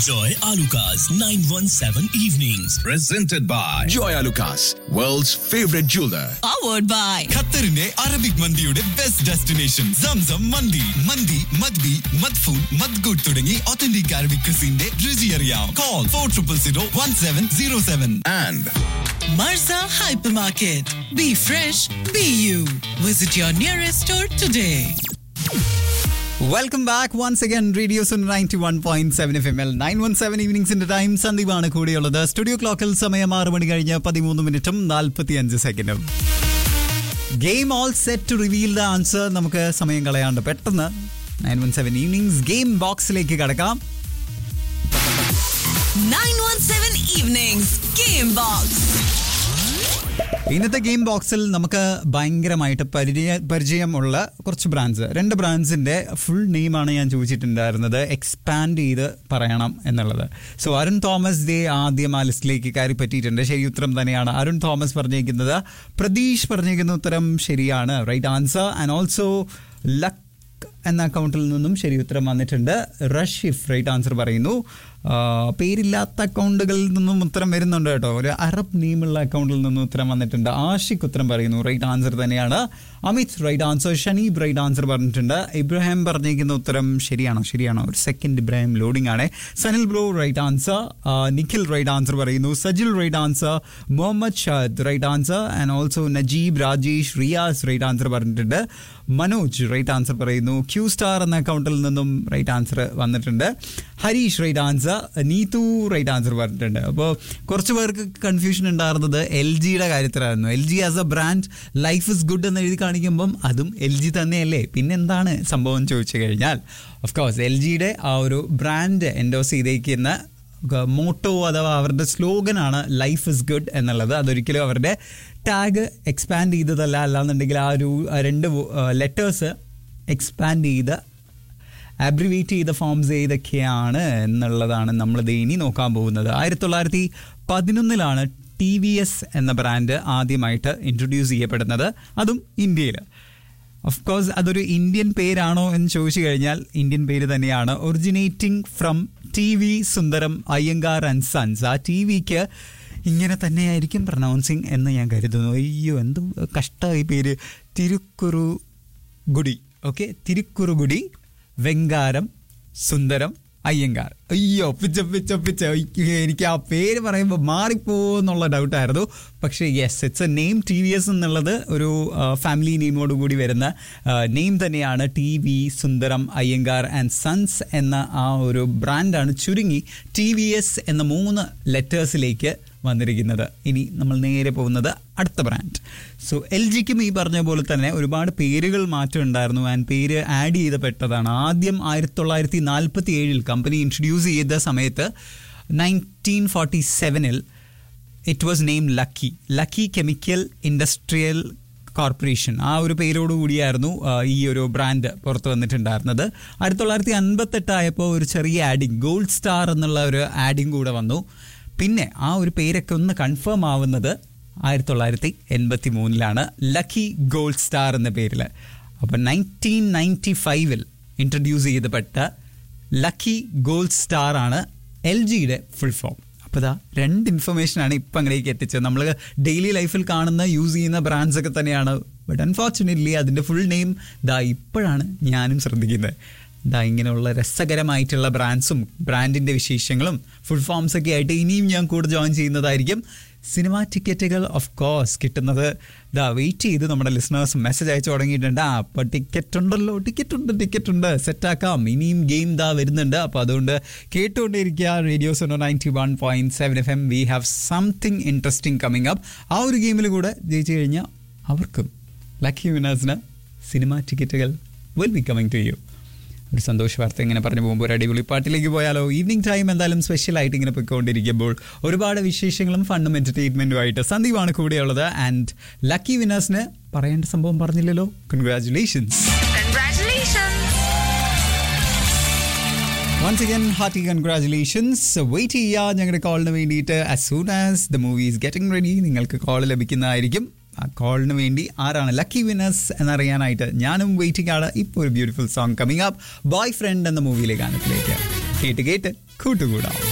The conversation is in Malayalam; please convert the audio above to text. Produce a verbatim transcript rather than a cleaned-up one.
Enjoy Alucard's nine one seven evenings. Presented by Joy Alucard, world's favorite jeweler. Powered by ഖത്തറിന്റെ അറബിക് മന്തിയുടെ ബെസ്റ്റ് ഡെസ്റ്റിനേഷൻ സംസം മന്തി. മന്തി മദ്ബി മദ്ഫൂൻ മദ്ഗുഡ് തുടങ്ങി ഒത്തന്റിക് അറബിക് ക്രിസിന്റെ രുചി അറിയാം. Call four zero zero one seven zero seven. And Marza Hypermarket. Be fresh, be you. Visit your nearest store today. Welcome back once again radio Sun ninety one point seven F M L nine one seven ഈവനിങ്സിന്റെ time. സന്ദീപാണ് കൂടിയുള്ളത്. Studio ക്ലോക്കിൽ സമയം ആറ് മണി കഴിഞ്ഞ് പതിമൂന്ന് മിനിറ്റും നാൽപ്പത്തി അഞ്ച് സെക്കൻഡും. Game all set to reveal the answer. നമുക്ക് സമയം കളയാണ്ട് പെട്ടെന്ന് nine one seven evenings game ബോക്സിലേക്ക് കടക്കാം. nine one seven Evenings Game Box. ഇന്നത്തെ ഗെയിം ബോക്സിൽ നമുക്ക് ഭയങ്കരമായിട്ട് പരിചയ പരിചയമുള്ള കുറച്ച് ബ്രാൻഡ്സ്, രണ്ട് ബ്രാൻഡ്സിന്റെ ഫുൾ നെയിമാണ് ഞാൻ ചോദിച്ചിട്ടുണ്ടായിരുന്നത്. എക്സ്പാൻഡ് ചെയ്ത് പറയണം എന്നുള്ളത്. സോ അരുൺ തോമസ് ദേ ആദ്യം ആ ലിസ്റ്റിലേക്ക് കയറി പറ്റിയിട്ടുണ്ട്. ശരി ഉത്തരം തന്നെയാണ് അരുൺ തോമസ് പറഞ്ഞിരിക്കുന്നത്. പ്രതീഷ് പറഞ്ഞിരിക്കുന്ന ഉത്തരം ശരിയാണ്, right answer. And also luck എന്ന അക്കൗണ്ടിൽ നിന്നും ശരി ഉത്തരം വന്നിട്ടുണ്ട്. റഷീഫ് റൈറ്റ് ആൻസർ പറയുന്നു. പേരില്ലാത്ത അക്കൗണ്ടുകളിൽ നിന്നും ഉത്തരം വരുന്നുണ്ട് കേട്ടോ. ഒരു അറബ് നെയിമുള്ള അക്കൗണ്ടിൽ നിന്നും ഉത്തരം വന്നിട്ടുണ്ട്. ആഷിഖ് ഉത്തരം പറയുന്നു, റൈറ്റ് ആൻസർ തന്നെയാണ്. Amit right answer. Shaneeb right answer പറഞ്ഞിട്ടുണ്ട്. ഇബ്രാഹിം പറഞ്ഞിരിക്കുന്ന ഉത്തരം ശരിയാണോ ശരിയാണോ ഒരു സെക്കൻഡ്, ഇബ്രാഹിം ലോഡിംഗ് ആണ്. Sanil bro right answer. Nikhil right answer പറയുന്നു. Sajil right answer. Muhammad ഷാദ് right answer. And also Najeeb, Rajesh, Riyas right answer പറഞ്ഞിട്ടുണ്ട്. മനോജ് റൈറ്റ് ആൻസർ പറയുന്നു. ക്യൂ സ്റ്റാർ എന്ന അക്കൗണ്ടിൽ നിന്നും റൈറ്റ് ആൻസർ വന്നിട്ടുണ്ട്. Harish right answer. Neethu right answer പറഞ്ഞിട്ടുണ്ട്. അപ്പോൾ കുറച്ച് പേർക്ക് കൺഫ്യൂഷൻ ഉണ്ടായിരുന്നത് എൽ ജിയുടെ കാര്യത്തിലായിരുന്നു. L G as A brand life is good എന്ന് എഴുതി കാണിക്കുമ്പം അതും എൽ ജി തന്നെയല്ലേ, പിന്നെന്താണ് സംഭവം ചോദിച്ചു കഴിഞ്ഞാൽ ഓഫ് കോഴ്സ് എൽ ജിയുടെ ആ ഒരു ബ്രാൻഡ് എൻഡോസ് ചെയ്തേക്കുന്ന മോട്ടോ അഥവാ അവരുടെ സ്ലോഗനാണ് ലൈഫ് ഇസ് ഗുഡ് എന്നുള്ളത്. അതൊരിക്കലും അവരുടെ ടാഗ് എക്സ്പാൻഡ് ചെയ്തതല്ല. അല്ലാന്നുണ്ടെങ്കിൽ ആ ഒരു രണ്ട് ലെറ്റേഴ്സ് എക്സ്പാൻഡ് ചെയ്ത് അബ്രിവേറ്റ് ചെയ്ത ഫോംസ് ഏതൊക്കെയാണ് എന്നുള്ളതാണ് നമ്മളിത് ഇനി നോക്കാൻ പോകുന്നത്. ആയിരത്തി തൊള്ളായിരത്തി പതിനൊന്നിലാണ് ടി വി എസ് എന്ന ബ്രാൻഡ് ആദ്യമായിട്ട് ഇൻട്രൊഡ്യൂസ് ചെയ്യപ്പെടുന്നത്, അതും ഇന്ത്യയിൽ. ഓഫ് കോഴ്സ് അതൊരു ഇന്ത്യൻ പേരാണോ എന്ന് ചോദിച്ചു കഴിഞ്ഞാൽ ഇന്ത്യൻ പേര് തന്നെയാണ്. Originating from T V Sundaram Iyengar and sons. ആ ടി വിക്ക് ഇങ്ങനെ തന്നെയായിരിക്കും പ്രൊനൗൺസിങ് എന്ന് ഞാൻ കരുതുന്നു. അയ്യോ എന്ത് കഷ്ടമായി പേര്. തിരുക്കുറുഗുഡി. ഓക്കെ, തിരുക്കുറുഗുഡി വെങ്കാരം സുന്ദരം അയ്യങ്കാർ. അയ്യോ ഒപ്പിച്ചൊപ്പിച്ചൊപ്പിച്ച് എനിക്ക് ആ പേര് പറയുമ്പോൾ മാറിപ്പോന്നുള്ള ഡൗട്ടായിരുന്നു. പക്ഷേ yes, it's A name. T V S എന്നുള്ളത് ഒരു ഫാമിലി നെയിമോട് കൂടി വരുന്ന നെയിം തന്നെയാണ്. T V Sundaram Iyengar and sons എന്ന ആ ഒരു ബ്രാൻഡാണ് ചുരുങ്ങി ടി വി എസ് എന്ന മൂന്ന് ലെറ്റേഴ്സിലേക്ക് വന്നിരിക്കുന്നത്. ഇനി നമ്മൾ നേരെ പോകുന്നത് അടുത്ത ബ്രാൻഡ്. സോ എൽ ജിക്കും ഈ പറഞ്ഞ പോലെ തന്നെ ഒരുപാട് പേരുകൾ മാറ്റം ഉണ്ടായിരുന്നു. ആൻഡ് പേര് ആഡ് ചെയ്തപ്പെട്ടതാണ്. ആദ്യം ആയിരത്തി തൊള്ളായിരത്തി നാൽപ്പത്തി ഏഴിൽ കമ്പനി ഇൻട്രൊഡ്യൂസ് ചെയ്ത സമയത്ത് നയൻറ്റീൻ ഫോർട്ടി സെവനിൽ it was name lucky lucky chemical industrial corporation. ആ ഒരു പേരോട് കൂടിയായിരുന്നു ഈ ഒരു ബ്രാൻഡ് പുറത്ത് വന്നിട്ടുണ്ടായിരുന്നത്. ആയിരത്തി തൊള്ളായിരത്തി അൻപത്തെട്ടായപ്പോൾ ഒരു ചെറിയ ആഡിങ്, ഗോൾഡ് സ്റ്റാർ എന്നുള്ള ഒരു ആഡിങ് കൂടെ വന്നു. പിന്നെ ആ ഒരു പേരൊക്കെ ഒന്ന് കൺഫേം ആവുന്നത് ആയിരത്തി തൊള്ളായിരത്തി എൺപത്തി മൂന്നിലാണ് ലക്കി ഗോൾഡ് സ്റ്റാർ എന്ന പേരിൽ. അപ്പം നയൻറ്റീൻ നയൻറ്റി ഫൈവിൽ ഇൻട്രൊഡ്യൂസ് ചെയ്തപ്പെട്ട ലക്കി ഗോൾഡ് സ്റ്റാർ ആണ് എൽ ജിയുടെ ഫുൾ ഫോം. അപ്പോൾ ഇതാ രണ്ട് ഇൻഫർമേഷനാണ് ഇപ്പം അങ്ങനെയൊക്കെ എത്തിച്ചത്. നമ്മൾ ഡെയിലി ലൈഫിൽ കാണുന്ന യൂസ് ചെയ്യുന്ന ബ്രാൻഡ്സ് ഒക്കെ തന്നെയാണ്. ബട്ട് അൺഫോർച്ചുനേറ്റ്ലി അതിൻ്റെ ഫുൾ നെയിം ദാ ഇപ്പോഴാണ് ഞാനും ശ്രദ്ധിക്കുന്നത്. ദാ ഇങ്ങനെയുള്ള രസകരമായിട്ടുള്ള ബ്രാൻഡ്സും ബ്രാൻഡിൻ്റെ വിശേഷങ്ങളും ഫുൾ ഫോംസ് ഒക്കെ ആയിട്ട് ഇനിയും ഞാൻ കൂടെ ജോയിൻ ചെയ്യുന്നതായിരിക്കും. സിനിമ ടിക്കറ്റുകൾ ഓഫ് കോഴ്സ് കിട്ടുന്നത് ദാ വെയിറ്റ് ചെയ്ത് നമ്മുടെ ലിസണേഴ്സ് മെസ്സേജ് അയച്ചു തുടങ്ങിയിട്ടുണ്ട്. ആ അപ്പോൾ ടിക്കറ്റ് ഉണ്ടല്ലോ, ടിക്കറ്റ് ഉണ്ട് ടിക്കറ്റ് ഉണ്ട് സെറ്റാക്കാം, ഇനിയും ഗെയിം ദാ വരുന്നുണ്ട്. അപ്പോൾ അതുകൊണ്ട് കേട്ടുകൊണ്ടിരിക്കുക radio Suno ninety one point seven F M. We have something interesting coming up. ആ ഒരു ഗെയിമിൽ കൂടെ ജയിച്ചു കഴിഞ്ഞാൽ അവർക്കും ലക്കി വിനേഴ്സിന് സിനിമ ടിക്കറ്റുകൾ will be coming to you. ഒരു സന്തോഷ വാർത്ത ഇങ്ങനെ പറഞ്ഞു പോകുമ്പോൾ ഒരു അടിപൊളി പാട്ടിലേക്ക് പോയാലോ? ഈവനിങ് ടൈം എന്തായാലും സ്പെഷ്യലായിട്ട് ഇങ്ങനെ പോയിക്കൊണ്ടിരിക്കുമ്പോൾ ഒരുപാട് വിശേഷങ്ങളും ഫണ്ണും എൻ്റർടൈൻമെൻറ്റുമായിട്ട് സന്ദീപാണ് കൂടെയുള്ളത്. ആൻഡ് ലക്കി വിനേഴ്സിന് പറയേണ്ട സംഭവം പറഞ്ഞില്ലല്ലോ. Congratulations. Once again, hearty congratulations. Wait ചെയ്യുക ഞങ്ങളുടെ കോളിന് വേണ്ടിയിട്ട്. As soon as the movie is getting ready, നിങ്ങൾക്ക് കോൾ ലഭിക്കുന്നതായിരിക്കും. ആ കോളിന് വേണ്ടി ആരാണ് ലക്കി വിന്നേഴ്സ് എന്നറിയാനായിട്ട് ഞാനും വെയിറ്റിംഗ് ആണ്. ഇപ്പോൾ ഒരു beautiful song coming up, boy friend എന്ന മൂവിയിലെ ഗാനത്തിലേക്ക്. കേട്ട് കേട്ട് കൂട്ടുകൂടാം.